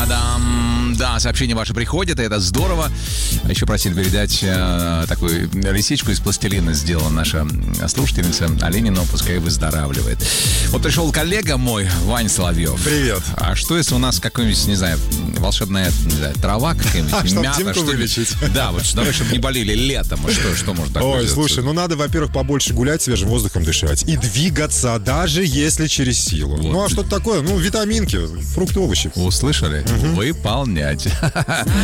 Та-дам! Да, сообщения ваши приходят, и это здорово. А еще просили передать такую лисичку из пластилина сделала наша слушательница Оленина, пускай выздоравливает. Вот пришел коллега мой, Вань Соловьев. Привет. А что если у нас какой-нибудь, не знаю, волшебная, не знаю, трава какая-нибудь, мята, что вылечить? Да, вот давай, чтобы не болели летом. Что может такое? Ой, слушай, надо, во-первых, побольше гулять, свежим воздухом дышать. И двигаться, даже если через силу. Вот. Ну, а что-то такое? Ну, витаминки, фрукты, овощи. Услышали? Выполнять.